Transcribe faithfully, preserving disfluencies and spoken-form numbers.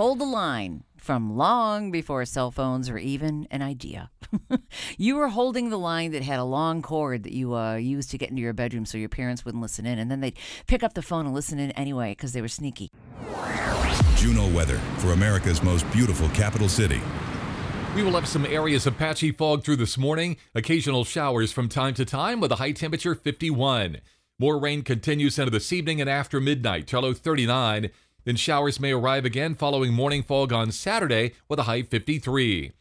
hold the line from long before cell phones were even an idea. You were holding the line that had a long cord that you uh, used to get into your bedroom so your parents wouldn't listen in, and then they'd pick up the phone and listen in anyway because they were sneaky. Juneau weather for America's most beautiful capital city. We will have some areas of patchy fog through this morning, occasional showers from time to time with a high temperature fifty-one. More rain continues into this evening and after midnight, till low thirty-nine. Then showers may arrive again following morning fog on Saturday with a high fifty-three.